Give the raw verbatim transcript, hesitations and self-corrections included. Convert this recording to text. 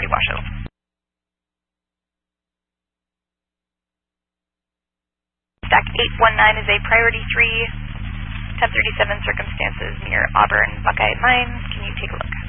forty Washoe. Stack eight one nine is a priority three, ten thirty-seven circumstances near Auburn Buckeye Mine. Can you take a look?